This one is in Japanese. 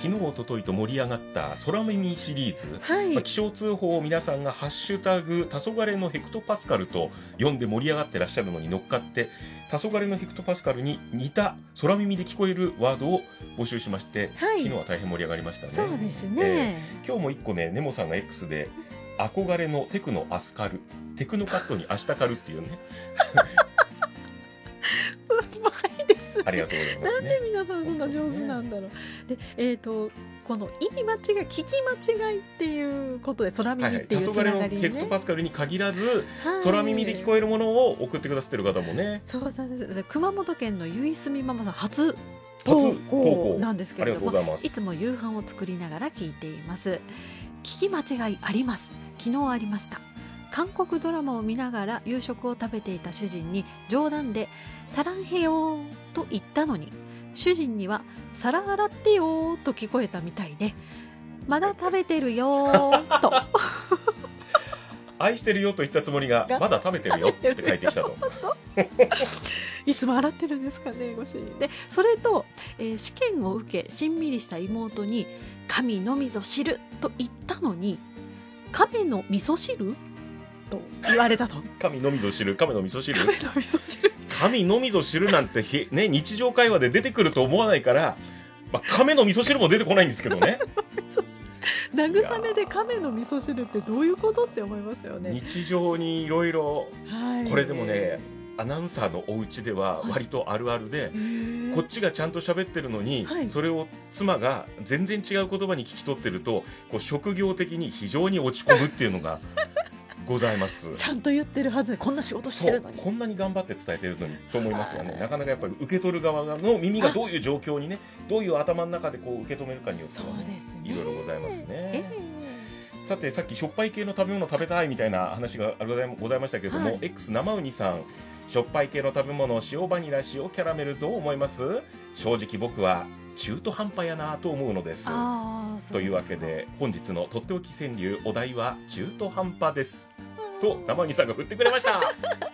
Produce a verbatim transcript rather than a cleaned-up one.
昨日おとといと盛り上がった空耳シリーズ、 はいまあ、気象通報を皆さんがハッシュタグ黄昏のヘクトパスカルと読んで盛り上がってらっしゃるのに乗っかって、黄昏のヘクトパスカルに似た空耳で聞こえるワードを募集しまして、 はい、 昨日は大変盛り上がりましたね。 そうですね、 えー、今日もいっこね、ネモさんが X で憧れのテクノアスカル、テクノカットに明日カルっていうねうまいですね。 ありがとうございますね。 なんで皆さんそんな上手なんだろう。で、えーとこの言い間違い、聞き間違いっていうことで空耳っていうつながりね、 はいはい、黄昏のヘクトパスカルに限らず、 はい、 空耳で聞こえるものを送ってくださってる方もね。 そうなんです。熊本県のゆいすみママさん初投稿なんですけれども、いつも夕飯を作りながら聞いています。聞き間違いあります。昨日ありました。韓国ドラマを見ながら夕食を食べていた主人に冗談でサランヘヨーと言ったのに、主人には皿洗ってよと聞こえたみたいで、まだ食べてるよと愛してるよと言ったつもりがまだ食べてるよって書いてきたといつも洗ってるんですかね、ご主人で。それと、えー、試験を受けしんみりした妹に神のみぞ知ると言ったのに、亀の味噌汁と言われたと。 神のみぞ知る、亀の味噌汁、 亀の味噌汁神のみぞ知るなんてへ、ね、日常会話で出てくると思わないから、まあ、亀の味噌汁も出てこないんですけどね慰めで亀の味噌汁ってどういうことって思いますよね。 日常にいろいろ、これでもね、アナウンサーのお家では割とあるあるで、はい、こっちがちゃんと喋ってるのに、はい、それを妻が全然違う言葉に聞き取ってると、こう職業的に非常に落ち込むっていうのがございます。 ちゃんと言ってるはずで、こんな仕事してるのに、 こんなに頑張って伝えてるのにと思いますがね、なかなかやっぱり受け取る側の耳がどういう状況にね、どういう頭の中でこう受け止めるかによっては、ね、いろいろございますね。えー、さて、さっきしょっぱい系の食べ物食べたいみたいな話がございましたけれども、はい、X 生ウニさん、しょっぱい系の食べ物、塩バニラ、塩キャラメルどう思います？正直僕は中途半端やなと思うのです。というわけで本日のとっておき川柳、お題は中途半端ですと生ウニさんが振ってくれました